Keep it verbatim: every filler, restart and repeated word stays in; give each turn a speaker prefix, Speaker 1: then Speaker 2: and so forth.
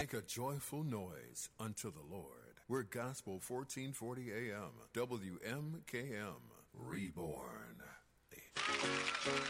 Speaker 1: Make a joyful noise unto the Lord. We're Gospel fourteen forty A M, W M K M, Reborn.